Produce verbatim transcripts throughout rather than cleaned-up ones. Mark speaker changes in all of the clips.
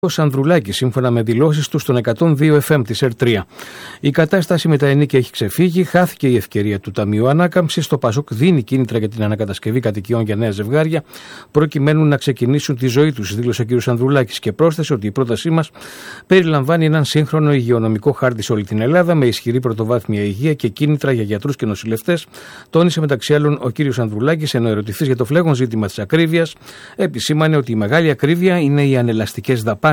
Speaker 1: Ο Ανδρουλάκης, σύμφωνα με δηλώσεις του στον εκατόν δύο εφ εμ της ΕΡ τρία. Η κατάσταση με τα ενίκια έχει ξεφύγει, χάθηκε η ευκαιρία του Ταμείου Ανάκαμψης. Το ΠΑΣΟΚ δίνει κίνητρα για την ανακατασκευή κατοικιών για νέα ζευγάρια, προκειμένου να ξεκινήσουν τη ζωή τους, δήλωσε ο κ. Ανδρουλάκης και πρόσθεσε ότι η πρότασή μας περιλαμβάνει έναν σύγχρονο υγειονομικό χάρτη σε όλη την Ελλάδα, με ισχυρή πρωτοβάθμια υγεία και κίνητρα για γιατρούς και νοσηλευτές, τόνισε μεταξύ άλλων ο κ. Ανδρουλάκης, ενώ ερωτηθείς για το φλέγον ζήτημα της ακρίβειας, επισήμανε ότι η μεγάλη ακρίβεια είναι οι ανελαστικές δαπάνες.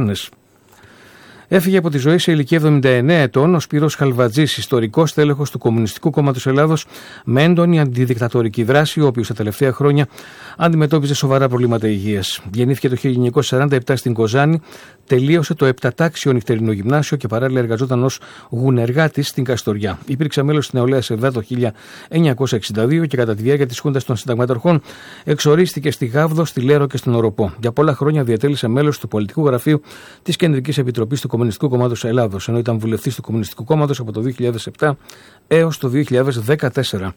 Speaker 1: Έφυγε από τη ζωή σε ηλικία εβδομήντα εννέα ετών ο Σπύρος Χαλβατζής, ιστορικός τέλεχος του Κομμουνιστικού Κόμματος Ελλάδος, με έντονη αντιδικτατορική δράση, ο οποίος τα τελευταία χρόνια αντιμετώπιζε σοβαρά προβλήματα υγείας. Γεννήθηκε το χίλια εννιακόσια σαράντα επτά στην Κοζάνη, τελείωσε το επτατάξιο νυχτερινό γυμνάσιο και παράλληλα εργαζόταν ως γουνεργάτης στην Καστοριά. Υπήρξε μέλος της Νεολαίας ΕΔΑ το χίλια εννιακόσια εξήντα δύο και κατά τη διάρκεια της Χούντας των Συνταγματαρχών εξορίστηκε στη Γάβδο, στη Λέρο και στον Οροπό. Για πολλά χρόνια διατέλεσε μέλος του Πολιτικού Γραφείου της Κεντρικής Επιτροπής του Κομμουνιστικού Κόμματος Ελλάδος, ενώ ήταν βουλευτής του Κομμουνιστικού Κόμματος από το δύο χιλιάδες επτά έως το δύο χιλιάδες δεκατέσσερα.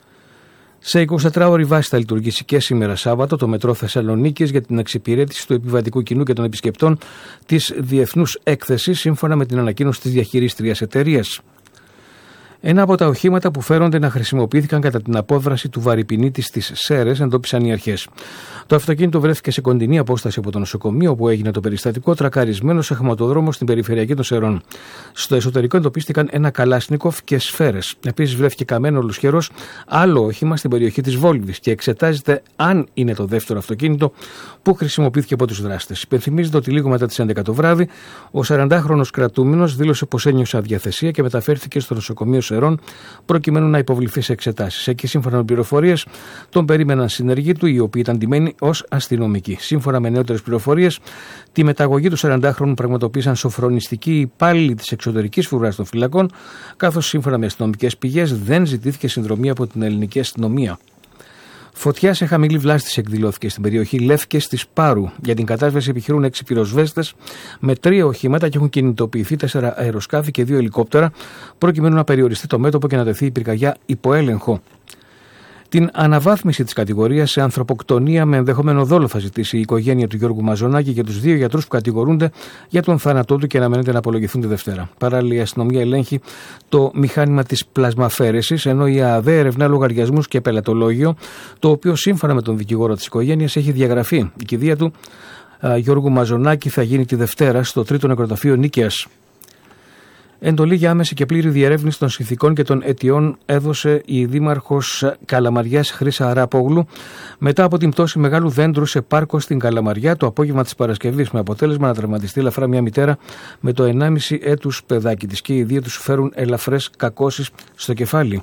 Speaker 1: Σε εικοσιτετράωρη βάση θα λειτουργήσει και σήμερα Σάββατο το μετρό Θεσσαλονίκης για την εξυπηρέτηση του επιβατικού κοινού και των επισκεπτών της Διεθνούς Έκθεσης, σύμφωνα με την ανακοίνωση της διαχειρίστριας εταιρείας. Ένα από τα οχήματα που φέρονται να χρησιμοποιήθηκαν κατά την απόδραση του βαρυπινίτη στις Σέρρες εντόπισαν οι αρχές. Το αυτοκίνητο βρέθηκε σε κοντινή απόσταση από το νοσοκομείο όπου έγινε το περιστατικό, τρακαρισμένο σε χωματοδρόμο στην περιφερειακή των Σερών. Στο εσωτερικό εντοπίστηκαν ένα καλάσνικοφ και σφαίρες. Επίσης βρέθηκε καμένο ολοσχερός άλλο όχημα στην περιοχή της Βόλβης και εξετάζεται αν είναι το δεύτερο αυτοκίνητο που χρησιμοποιήθηκε από τους δράστες. Υπενθυμίζεται ότι λίγο μετά τις έντεκα το βράδυ ο σαραντάχρονος κρατούμενος δήλωσε πως ένιωσε αδιαθεσία και μεταφέρθηκε στο νοσοκομείο Σερών προκειμένου να υποβληθεί σε εξετάσεις. Εκεί, σύμφωνα με πληροφορίες, τον περίμεναν συνεργοί του, οι οποίοι ήταν ντυμένοι ως αστυνομικοί. Σύμφωνα με νεότερες πληροφορίες, τη μεταγωγή του σαραντάχρονου πραγματοποίησαν σοφρονιστικοί υπάλληλοι της εξωτερικής φρουράς των φυλακών, καθώς σύμφωνα με αστυνομικές πηγές δεν ζητήθηκε συνδρομή από την ελληνική αστυνομία. Φωτιά σε χαμηλή βλάστηση εκδηλώθηκε στην περιοχή Λεύκες της Πάρου. Για την κατάσβεση επιχειρούν έξι πυροσβέστες με τρία οχήματα και έχουν κινητοποιηθεί τέσσερα αεροσκάφη και δύο ελικόπτερα, προκειμένου να περιοριστεί το μέτωπο και να τεθεί η πυρκαγιά υπό έλεγχο. Την αναβάθμιση της κατηγορίας σε ανθρωποκτονία με ενδεχόμενο δόλο θα ζητήσει η οικογένεια του Γιώργου Μαζονάκη για τους δύο γιατρούς που κατηγορούνται για τον θάνατό του και αναμένεται να απολογηθούν τη Δευτέρα. Παράλληλα, η αστυνομία ελέγχει το μηχάνημα της πλασμαφέρεσης, ενώ η ΑΔΕ ερευνά λογαριασμούς και πελατολόγιο, το οποίο σύμφωνα με τον δικηγόρο της οικογένειας έχει διαγραφεί. Η κηδεία του α, Γιώργου Μαζονάκη θα γίνει τη Δευτέρα στο τρίτο νεκροταφείο Νίκαιας. Εντολή για άμεση και πλήρη διερεύνηση των συνθηκών και των αιτιών έδωσε η δήμαρχος Καλαμαριάς Χρύσα Αράπογλου μετά από την πτώση μεγάλου δέντρου σε πάρκο στην Καλαμαριά το απόγευμα της Παρασκευής, με αποτέλεσμα να τραυματιστεί ελαφρά μια μητέρα με το ενάμιση έτους παιδάκι της και οι δύο τους φέρουν ελαφρές κακώσεις στο κεφάλι.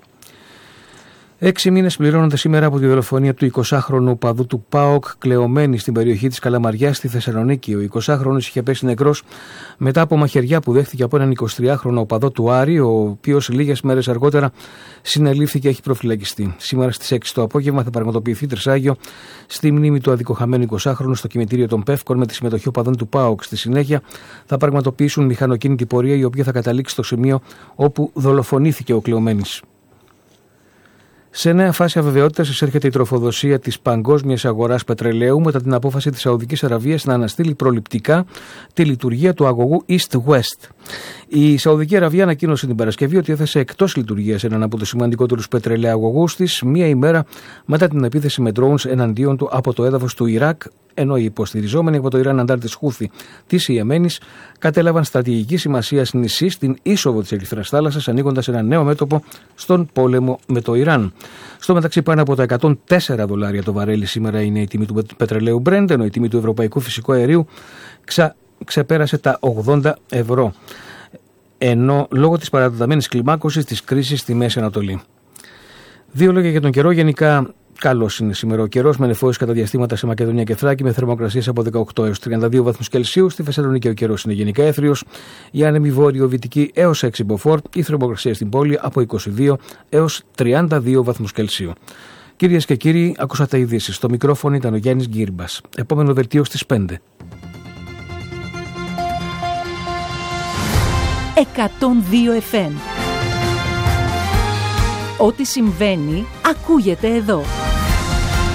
Speaker 1: Έξι μήνες πληρώνονται σήμερα από τη δολοφονία του εικοσάχρονου οπαδού του ΠΑΟΚ κλεωμένη στην περιοχή της Καλαμαριάς στη Θεσσαλονίκη. Ο εικοσάχρονος είχε πέσει νεκρός μετά από μαχαιριά που δέχτηκε από έναν εικοσιτριάχρονο οπαδό του Άρη, ο οποίος λίγες μέρες αργότερα συνελήφθη και έχει προφυλακιστεί. Σήμερα στις έξι το απόγευμα θα πραγματοποιηθεί τρισάγιο στη μνήμη του αδικοχαμένου εικοσάχρονου στο κημητήριο των Πεύκων με τη συμμετοχή οπαδών του ΠΑΟΚ. Στη συνέχεια θα πραγματοποιήσουν μηχανοκίνητη πορεία η οποία θα καταλήξει στο σημείο όπου δολοφονήθηκε ο κλεωμένης. Σε νέα φάση αβεβαιότητας εισέρχεται η τροφοδοσία της παγκόσμιας αγοράς πετρελαίου μετά την απόφαση της Σαουδικής Αραβίας να αναστείλει προληπτικά τη λειτουργία του αγωγού East-West. Η Σαουδική Αραβία ανακοίνωσε την Παρασκευή ότι έθεσε εκτός λειτουργίας έναν από τους σημαντικότερους πετρελαιαγωγούς της μία ημέρα μετά την επίθεση με drones εναντίον του από το έδαφος του Ιράκ, ενώ οι υποστηριζόμενοι από το Ιράν αντάρτες Χούθη της Ιεμένης κατέλαβαν στρατηγική σημασία νησί στην είσοδο της Ερυθράς Θάλασσας, ανοίγοντας ένα νέο μέτωπο στον πόλεμο με το Ιράν. Στο μεταξύ, πάνω από τα εκατόν τέσσερα δολάρια το βαρέλι σήμερα είναι η τιμή του πετρελαίου Brent, ενώ η τιμή του ευρωπαϊκού φυσικού αερίου ξα... ξεπέρασε τα ογδόντα ευρώ. Ενώ λόγω της παρατεταμένης κλιμάκωσης της κρίσης στη Μέση Ανατολή. Δύο λόγια για τον καιρό. Γενικά, καλός είναι σήμερα ο καιρός, με νεφώσεις κατά διαστήματα σε Μακεδονία και Θράκη, με θερμοκρασίες από δεκαοκτώ έως τριάντα δύο βαθμούς Κελσίου. Στη Θεσσαλονίκη ο καιρός είναι γενικά έθριος, η άνεμη βόρειο-βυτική έως έξι μποφόρ, η θερμοκρασία στην πόλη από είκοσι δύο έως τριάντα δύο βαθμούς Κελσίου. Κυρίες και κύριοι, ακούσατε ειδήσεις. Στο μικρόφωνο ήταν ο Γιάννης Γκύρμπας. Επόμενο δελτίο στις πέντε.
Speaker 2: εκατόν δύο εφ εμ. Ό,τι συμβαίνει, ακούγεται εδώ.